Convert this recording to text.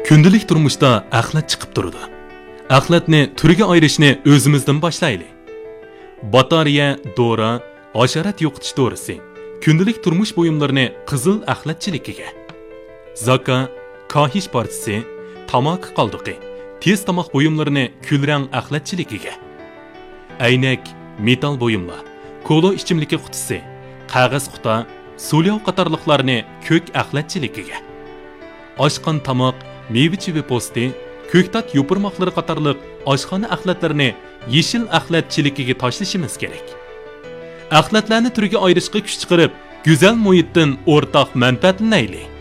Kundalik turmuşda axlat chiqib turadi. Axlatni turiga ayirishni o'zimizdan boshlaylik. Batareya, dora, hasharat yo'qotish dorisi kundalik turmush buyumlarini qizil axlatchiligiga, zaka, kahish partisi, tamak qoldiqi, tez tomoq buyumlarini kulrang axlatchiligiga, aynak, metal buyumlar, kola ichimligi qutisi, qog'oz quta, so'lyov qatorliqlarni ko'k axlatchiligiga, oshqon tomoq, meva-cheva po'sti, ko'ktat yopirmoqlari qatorliq oshxona axlatlarini yeshil axlatchiligiga tashlashimiz kerak. Axlatlarni turiga ayirishga kuch chiqarib, go'zal muhitdan o'rtoq manfaatlanaylik.